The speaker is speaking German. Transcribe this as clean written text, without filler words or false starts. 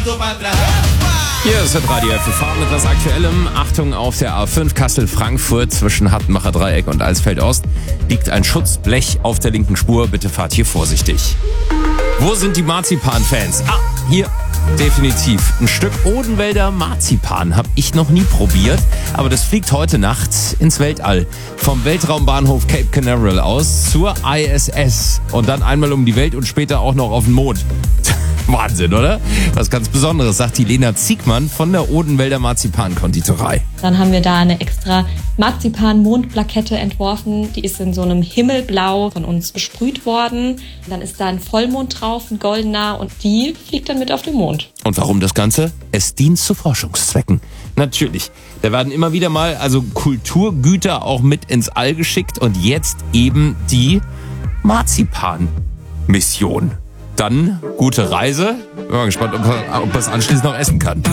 Hier ist das Radio F. Wir fahren mit was Aktuellem. Achtung, auf der A5 Kassel-Frankfurt zwischen Hattenbacher Dreieck und Alsfeld-Ost liegt ein Schutzblech auf der linken Spur. Bitte fahrt hier vorsichtig. Wo sind die Marzipan-Fans? Hier. Definitiv. Ein Stück Odenwälder Marzipan habe ich noch nie probiert, aber das fliegt heute Nacht ins Weltall. Vom Weltraumbahnhof Cape Canaveral aus zur ISS und dann einmal um die Welt und später auch noch auf den Mond. Wahnsinn, oder? Was ganz Besonderes, sagt die Lena Ziegmann von der Odenwälder Marzipan-Konditorei. Dann haben wir da eine extra Marzipan-Mondplakette entworfen. Die ist in so einem Himmelblau von uns besprüht worden. Dann ist da ein Vollmond drauf, ein goldener, und die fliegt dann mit auf den Mond. Und warum das Ganze? Es dient zu Forschungszwecken. Natürlich. Da werden immer wieder mal Kulturgüter auch mit ins All geschickt und jetzt eben die Marzipan-Mission. Dann gute Reise. Bin mal gespannt, ob man es anschließend noch essen kann.